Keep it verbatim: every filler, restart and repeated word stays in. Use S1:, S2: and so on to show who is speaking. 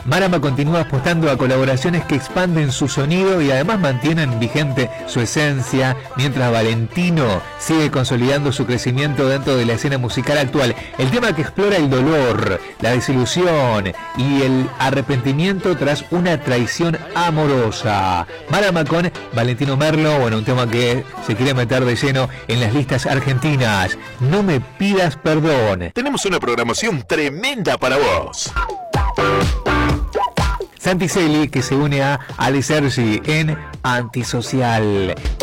S1: Marama continúa apostando a colaboraciones que expanden su sonido y además mantienen vigente su esencia, mientras Valentino sigue consolidando su crecimiento dentro de la escena musical actual. El tema que explora el dolor, la desilusión y el arrepentimiento tras una traición amorosa. Marama con Valentino Merlo, bueno, un tema que se quiere meter de lleno en las listas argentinas. No me pidas perdón.
S2: Tenemos una programación tremenda para vos.
S1: Santi Celi, que se une a Ale Sergi en Antisocial.